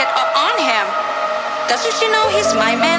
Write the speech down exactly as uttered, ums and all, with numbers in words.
get up on him. Doesn't she know he's my man?